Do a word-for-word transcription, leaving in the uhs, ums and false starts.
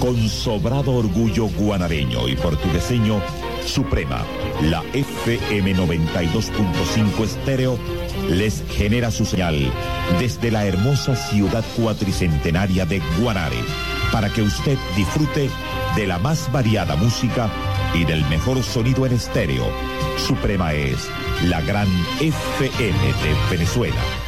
Con sobrado orgullo guanareño y portugueseño, Suprema, la F M noventa y dos punto cinco estéreo, les genera su señal desde la hermosa ciudad cuatricentenaria de Guanare, para que usted disfrute de la más variada música y del mejor sonido en estéreo. Suprema es la gran F M de Venezuela.